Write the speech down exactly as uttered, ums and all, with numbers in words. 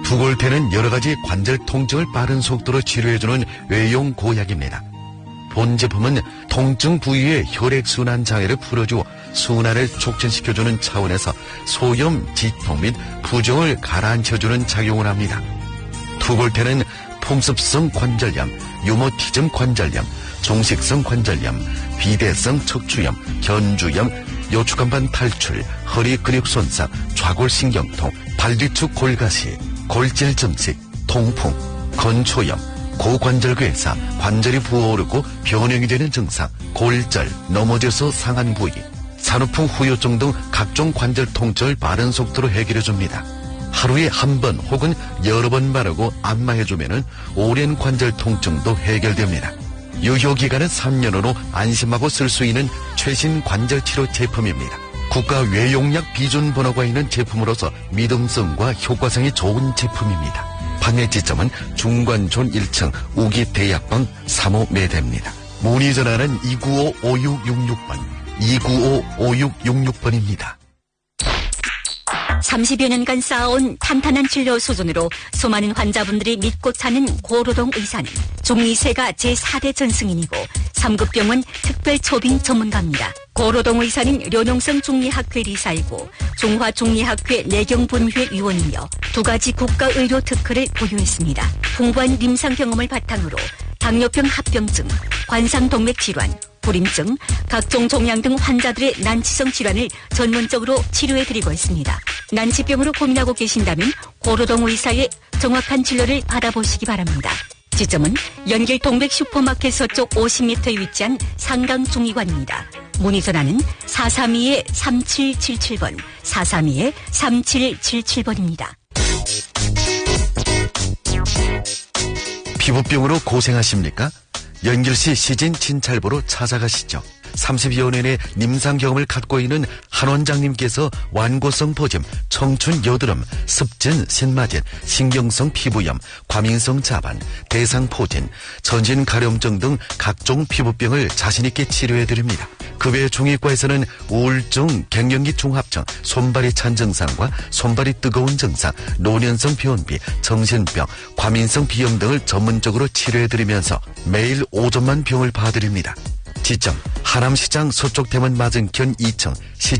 투골패는 여러가지 관절 통증을 빠른 속도로 치료해주는 외용 고약입니다. 본 제품은 통증 부위의 혈액순환 장애를 풀어주어 순환을 촉진시켜주는 차원에서 소염, 지통 및 부종을 가라앉혀주는 작용을 합니다. 투골패는 풍습성 관절염, 유모티즘 관절염, 종식성 관절염, 비대성 척추염, 견주염, 요추간판 탈출, 허리 근육 손상, 좌골신경통, 발뒤축 골가시, 골질 증식, 통풍, 건초염, 고관절괴사, 관절이 부어오르고 변형이 되는 증상, 골절, 넘어져서 상한 부위, 산후풍 후유증 등 각종 관절 통증을 빠른 속도로 해결해줍니다. 하루에 한 번 혹은 여러 번 바르고 안마해주면 오랜 관절 통증도 해결됩니다. 유효기간은 삼 년으로 안심하고 쓸 수 있는 최신 관절치료 제품입니다. 국가 외용약 비준 번호가 있는 제품으로서 믿음성과 효과성이 좋은 제품입니다. 판매 지점은 중관촌 일 층 우기대약방 삼 호 매대입니다. 문의 전화는 이구오 오육육육 번, 이구오 오육육육 번입니다. 삼십여 년간 쌓아온 탄탄한 진료 수준으로 수많은 환자분들이 믿고 찾는 고로동 의사는 중리세가 제사 대 전승인이고 삼 급 병원 특별초빙 전문가입니다. 고로동 의사는 련용성 중리학회 리사이고 중화중리학회 내경분회 위원이며 두 가지 국가의료 특허를 보유했습니다. 풍부한 임상 경험을 바탕으로 당뇨병 합병증, 관상동맥질환, 불임증, 각종 종양 등 환자들의 난치성 질환을 전문적으로 치료해드리고 있습니다. 난치병으로 고민하고 계신다면 고로동 의사의 정확한 진료를 받아보시기 바랍니다. 지점은 연길 동백 슈퍼마켓 서쪽 오십 미터에 위치한 상강중의관입니다. 문의 전화는 사삼이 삼칠칠칠 번, 사삼이 삼칠칠칠 번입니다. 피부병으로 고생하십니까? 연길시 시진 진찰보로 찾아가시죠. 삼십여 년의 임상 경험을 갖고 있는 한 원장님께서 완고성 보점, 청춘 여드름, 습진, 신마진, 신경성 피부염, 과민성 자반, 대상포진, 전신 가려움증 등 각종 피부병을 자신있게 치료해드립니다. 그 외 중의과에서는 우울증, 갱년기 중합증, 손발이 찬 증상과 손발이 뜨거운 증상, 노년성 변비, 정신병, 과민성 비염 등을 전문적으로 치료해드리면서 매일 오전만 병을 봐드립니다. 지점 하남시장 서쪽 대문 맞은편 이 층